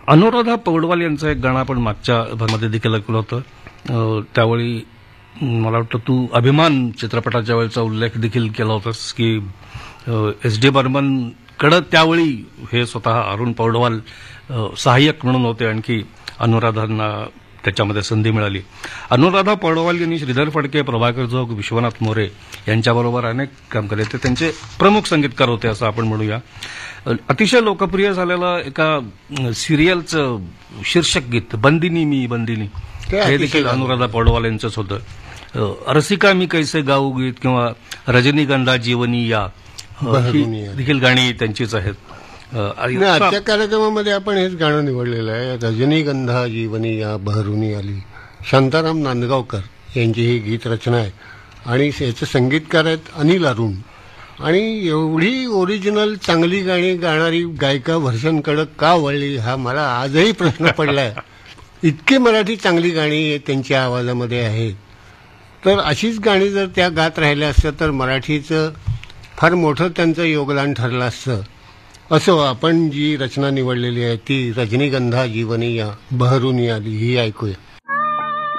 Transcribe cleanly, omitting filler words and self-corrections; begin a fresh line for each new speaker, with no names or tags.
अनुराधा पौडवाल यांचं एक गाणं आपण मागच्या भागामध्ये देखील ऐकलं होतं. त्यावेळी मला वाटतं तू अभिमान चित्रपटाच्या वेळेचा उल्लेख देखील केला होतास की एस डी बर्मनकडे त्यावेळी हे स्वतः अरुण पौडवाल सहाय्यक म्हणून होते, आणखी अनुराधांना त्याच्यामध्ये संधी मिळाली. अनुराधा पौडवाल यांनी श्रीधर फडके, प्रभाकर जोग, विश्वनाथ मोरे यांच्याबरोबर अनेक काम केले. ते त्यांचे प्रमुख संगीतकार होते असं आपण म्हणूया. अतिशय लोकप्रिय झालेलं एका सिरियलचं शीर्षक गीत बंदिनी मी बंदिनी हे देखील अनुराधा पौडवाल यांचंच होतं. रसिका मी कैसे गाऊ गीत किंवा रजनीगंधा जीवनी या देखील गाणी त्यांचीच आहेत.
आजच्या कार्यक्रमामध्ये आपण हेच गाणं निवडलेलं आहे, रजनीगंधा जीवनी या बहरुनी आली. शांताराम नांदगावकर यांची ही गीत रचना आहे आणि याचे संगीतकार आहेत अनिल अरुण. आणि एवढी ओरिजिनल चांगली गाणी गाणारी गायिका वर्षांकडे का वळली हा मला आजही प्रश्न पडलाय. इतकी मराठी चांगली गाणी त्यांच्या आवाजामध्ये आहेत, तर अशीच गाणी जर त्या गात राहिल्या असत्या तर मराठीचं फार मोठं त्यांचं योगदान ठरलं असतं. असो, आपण जी रचना निवडलेली आहे ती रजनीगंधा जीवनी या बहरुनी आली ही ऐकूया.